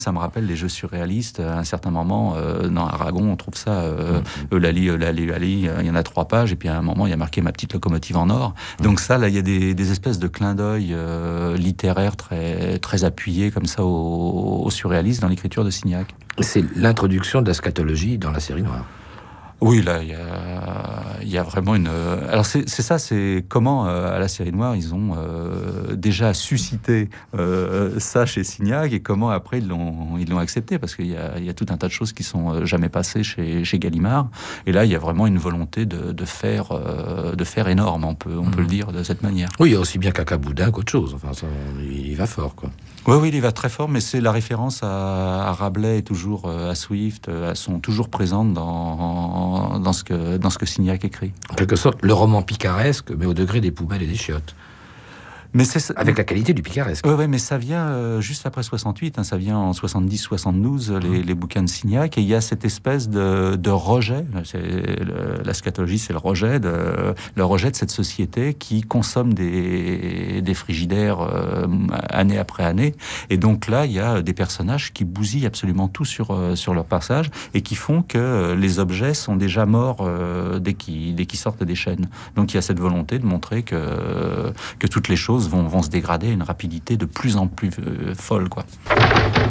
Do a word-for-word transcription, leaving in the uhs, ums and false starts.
Ça me rappelle les jeux surréalistes. À un certain moment, euh, dans Aragon, on trouve ça. Euh, mmh. Eulalie, Eulalie, Eulalie, il y en a trois pages, et puis à un moment, il y a marqué ma petite locomotive en or. Mmh. Donc ça, là, il y a des, des espèces de clins d'œil euh, littéraires très, très appuyés comme ça au, au surréalisme dans l'écriture de Signac. C'est l'introduction de la scatologie dans la série noire. Oui, là, il y a, il y a vraiment une... Alors, c'est, c'est ça, c'est comment, euh, à la série noire, ils ont euh, déjà suscité euh, ça chez Signac, et comment, après, ils l'ont, ils l'ont accepté, parce qu'il y a, il y a tout un tas de choses qui sont jamais passées chez, chez Gallimard, et là, il y a vraiment une volonté de, de, faire, euh, de faire énorme, on peut, on mmh. peut le dire de cette manière. Oui, il y a aussi bien Caca Boudin qu'autre chose, enfin, ça, il va fort, quoi. Oui, oui, il va très fort, mais c'est la référence à, à Rabelais et toujours à Swift, elles sont toujours présentes dans, dans, ce que, dans ce que Signac écrit. En quelque sorte, le roman picaresque, mais au degré des poubelles et des chiottes. Mais c'est, avec la qualité du picaresque. Oui, ouais, mais ça vient euh, juste après soixante-huit, hein, ça vient en soixante-dix soixante-douze, les, mmh. les bouquins de Signac, et il y a cette espèce de, de rejet, c'est le, la scatologie, c'est le rejet, de, le rejet de cette société qui consomme des, des frigidaires euh, année après année, et donc là, il y a des personnages qui bousillent absolument tout sur, euh, sur leur passage, et qui font que les objets sont déjà morts euh, dès, qu'ils, dès qu'ils sortent des chaînes. Donc il y a cette volonté de montrer que, que toutes les choses Vont, vont se dégrader à une rapidité de plus en plus euh, folle, quoi.